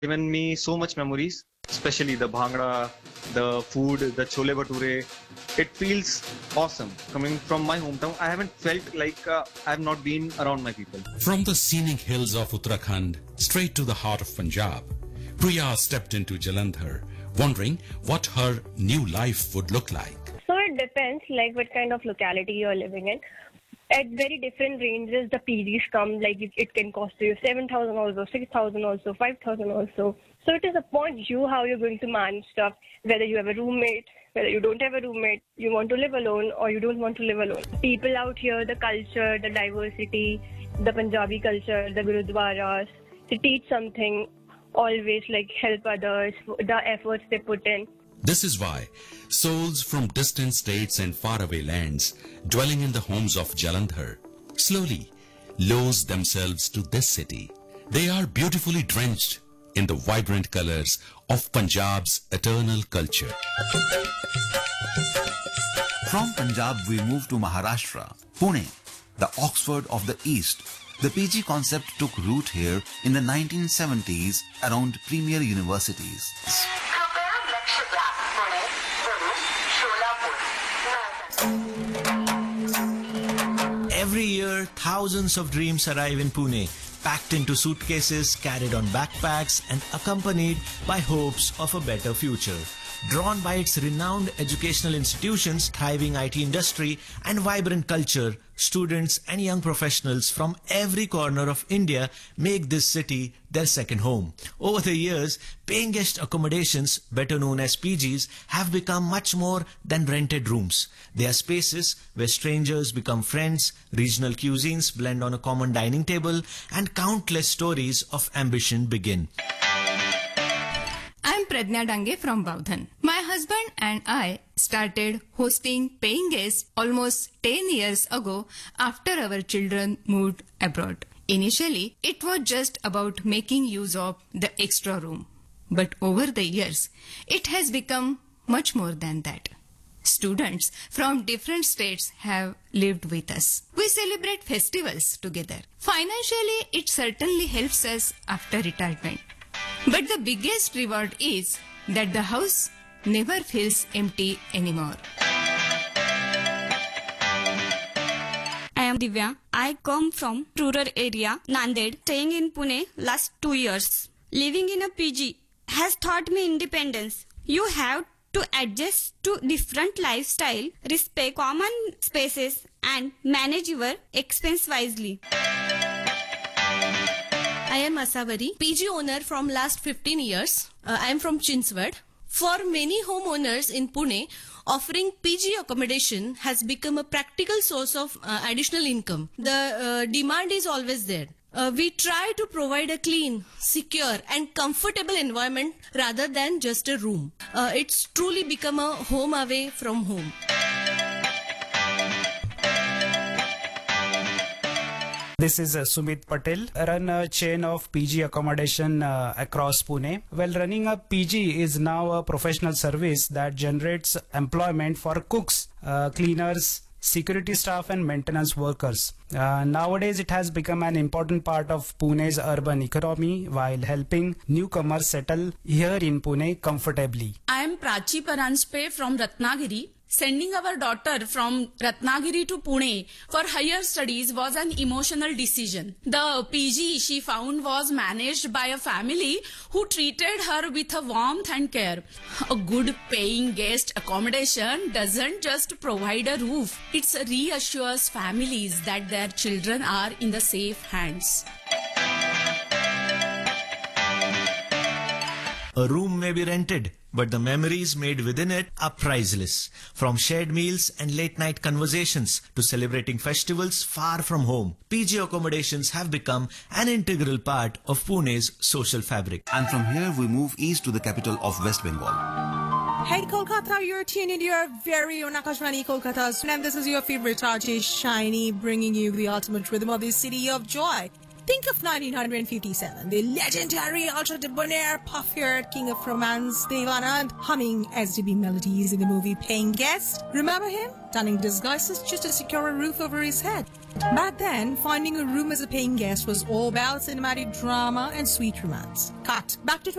given me so much memories, especially the bhangra, the food, the chole bhature. It feels awesome. Coming from my hometown, I haven't felt like I have not been around my people. From the scenic hills of Uttarakhand straight to the heart of Punjab, Priya stepped into Jalandhar, wondering what her new life would look like. So it depends, like what kind of locality you're living in. At very different ranges, the PGs come, like it can cost you 7,000 also, 6,000 also, 5,000 also. So it is upon you how you're going to manage stuff, whether you have a roommate, whether you don't have a roommate, you want to live alone or you don't want to live alone. People out here, the culture, the diversity, the Punjabi culture, the gurudwaras, they teach something, always like help others, the efforts they put in. This is why souls from distant states and faraway lands dwelling in the homes of Jalandhar slowly lose themselves to this city. They are beautifully drenched in the vibrant colors of Punjab's eternal culture. From Punjab we move to Maharashtra, Pune, the Oxford of the East. The PG concept took root here in the 1970s around premier universities. Every year, thousands of dreams arrive in Pune, packed into suitcases, carried on backpacks, and accompanied by hopes of a better future. Drawn by its renowned educational institutions, thriving IT industry, and vibrant culture, students and young professionals from every corner of India make this city their second home. Over the years, paying guest accommodations, better known as PGs, have become much more than rented rooms. They are spaces where strangers become friends, regional cuisines blend on a common dining table, and countless stories of ambition begin. I'm Pradnya Dange from Baudhan. My husband and I started hosting paying guests almost 10 years ago after our children moved abroad. Initially, it was just about making use of the extra room. But over the years, it has become much more than that. Students from different states have lived with us. We celebrate festivals together. Financially, it certainly helps us after retirement. But the biggest reward is that the house never feels empty anymore. I am Divya. I come from rural area, Nanded, staying in Pune last 2 years. Living in a PG has taught me independence. You have to adjust to different lifestyle, respect common spaces and manage your expense wisely. I am Asavari, PG owner from last 15 years. I am from Chinswad. For many homeowners in Pune, offering PG accommodation has become a practical source of additional income. The demand is always there. We try to provide a clean, secure and comfortable environment rather than just a room. It's truly become a home away from home. This is Sumit Patel. I run a chain of PG accommodation across Pune. Well, running a PG is now a professional service that generates employment for cooks, cleaners, security staff and maintenance workers. Nowadays, it has become an important part of Pune's urban economy while helping newcomers settle here in Pune comfortably. I am Prachi Paranspe from Ratnagiri. Sending our daughter from Ratnagiri to Pune for higher studies was an emotional decision. The PG she found was managed by a family who treated her with a warmth and care. A good paying guest accommodation doesn't just provide a roof. It reassures families that their children are in the safe hands. A room may be rented, but the memories made within it are priceless. From shared meals and late-night conversations to celebrating festivals far from home, PG accommodations have become an integral part of Pune's social fabric. And from here we move east to the capital of West Bengal. Hey Kolkata, you're tuned into your very own Akashvani Kolkata, and this is your favorite RJ Shiny, bringing you the ultimate rhythm of the city of joy. Think of 1957, the legendary ultra-debonair, puff-haired king of romance, Dev Anand, humming SDB melodies in the movie Paying Guest. Remember him? Donning disguises just to secure a roof over his head. Back then, finding a room as a paying guest was all about cinematic drama and sweet romance. Cut back to